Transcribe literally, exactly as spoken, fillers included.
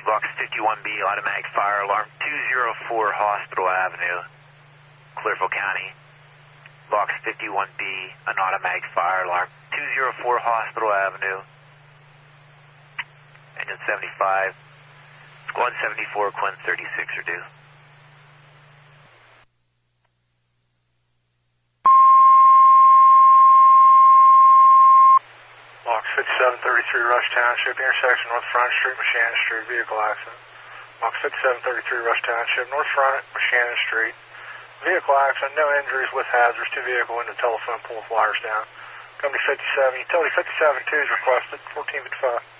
Box fifty-one B, automatic fire alarm, two oh four Hospital Avenue, Clearfield County. Box fifty-one B, an automatic fire alarm, two oh four Hospital Avenue, engine seventy-five, squad seventy-four, Quinn thirty-six are due. Box fifty-seven thirty-three, Rush Township, intersection North Front Street, Moshannon Street, vehicle accident. Box fifty-seven thirty-three, Rush Township, North Front, Moshannon Street, vehicle accident, no injuries with hazards, two vehicle into telephone pole with wires down. Company fifty-seven, utility fifty-seven two is requested, fourteen fifty-five.